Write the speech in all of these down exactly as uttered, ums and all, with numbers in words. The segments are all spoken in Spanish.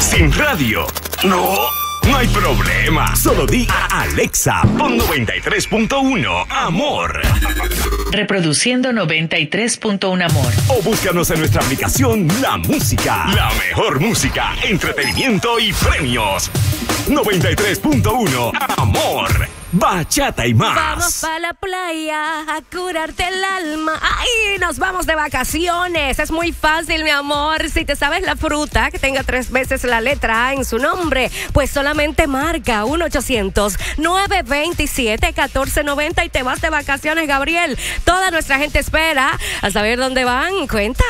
Sin radio. No, no hay problema. Solo di a Alexa, pon noventa y tres punto uno Amor. Reproduciendo noventa y tres punto uno Amor. O búscanos en nuestra aplicación La Música. La mejor música, entretenimiento y premios. noventa y tres punto uno Amor. Bachata y más. Vamos pa' la playa a curarte el alma. ¡Ay! Nos vamos de vacaciones. Es muy fácil, mi amor. Si te sabes la fruta que tenga tres veces la letra A en su nombre, pues solamente marca uno ochocientos, nueve veintisiete, catorce noventa y te vas de vacaciones, Gabriel. Toda nuestra gente espera a saber dónde van. Cuenta.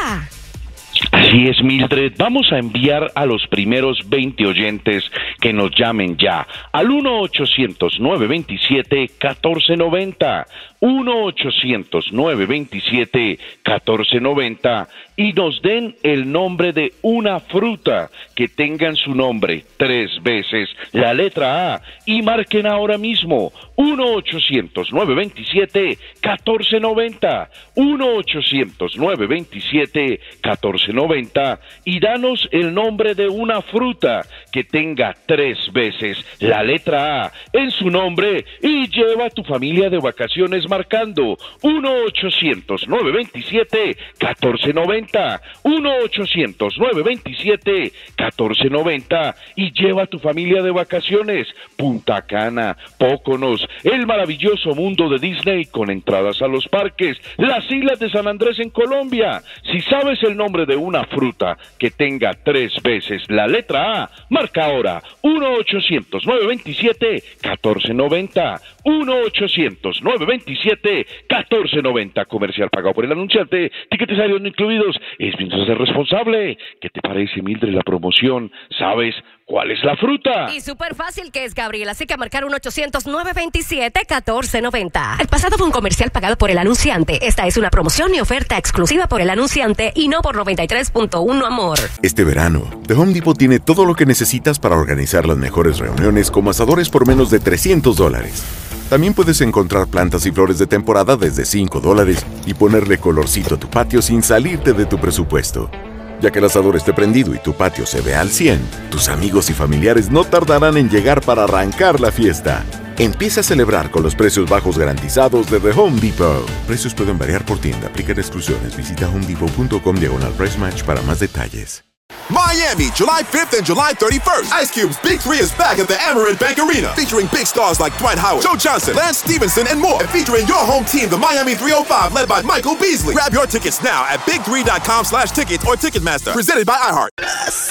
Así es, Mildred. Vamos a enviar a los primeros veinte oyentes que nos llamen ya al uno ochocientos, nueve veintisiete, catorce noventa. uno ochocientos, nueve veintisiete, catorce noventa y nos den el nombre de una fruta que tengan su nombre tres veces la letra A y marquen ahora mismo uno ochocientos, nueve veintisiete, catorce noventa. uno ochocientos, nueve veintisiete, catorce noventa y danos el nombre de una fruta que tenga tres veces la letra A en su nombre y lleva a tu familia de vacaciones marcando uno ochocientos, nueve veintisiete, catorce noventa. uno ochocientos, nueve veintisiete, catorce noventa y lleva a tu familia de vacaciones. Punta Cana, Póconos, el maravilloso mundo de Disney con entradas a los parques, las islas de San Andrés en Colombia. Si sabes el nombre de una fruta que tenga tres veces la letra A, marca ahora uno ochocientos, nueve veintisiete, catorce noventa. uno ochocientos, nueve veintisiete, catorce noventa. Comercial pagado por el anunciante. Tiquetes aéreos no incluidos. Es mientras ser responsable. ¿Qué te parece, Mildred, la promoción? ¿Sabes cuál es la fruta? Y súper fácil que es, Gabriel. Así que a marcar uno ochocientos, nueve veintisiete, catorce noventa. El pasado fue un comercial pagado por el anunciante. Esta es una promoción y oferta exclusiva por el anunciante y no por noventa y tres punto uno Amor. Este verano, The Home Depot tiene todo lo que necesitas para organizar las mejores reuniones como asadores por menos de trescientos dólares. También puedes encontrar plantas y flores de temporada desde cinco dólares y ponerle colorcito a tu patio sin salirte de tu presupuesto. Ya que el asador esté prendido y tu patio se vea al cien, tus amigos y familiares no tardarán en llegar para arrancar la fiesta. Empieza a celebrar con los precios bajos garantizados de The Home Depot. Precios pueden variar por tienda, aplican exclusiones. Visita homedepot.com diagonal price match para más detalles. Miami, July fifth and July thirty-first. Ice Cube's Big Three is back at the Amerant Bank Arena, featuring big stars like Dwight Howard, Joe Johnson, Lance Stevenson, and more. And featuring your home team, the Miami three oh five, led by Michael Beasley. Grab your tickets now at big three dot com slash tickets or Ticketmaster. Presented by iHeart.